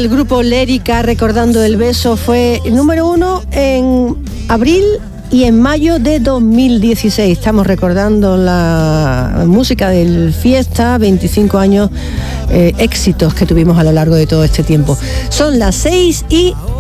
el grupo Lérica, Recordando el beso, fue número 1 en abril y en mayo de 2016. Estamos recordando la música del Fiesta, 25 años, éxitos que tuvimos a lo largo de todo este tiempo. Son las 6:30